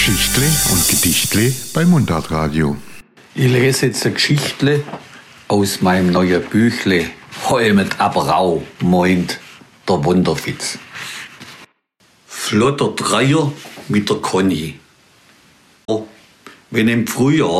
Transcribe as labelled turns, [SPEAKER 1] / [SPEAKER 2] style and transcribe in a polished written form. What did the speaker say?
[SPEAKER 1] Geschichtle und Gedichtle bei Mundartradio.
[SPEAKER 2] Ich lese jetzt eine Geschichtle aus meinem neuen Büchle Holmet Abrau, meint der Wunderfitz. Flotter Dreier mit der Conny. Wenn im Frühjahr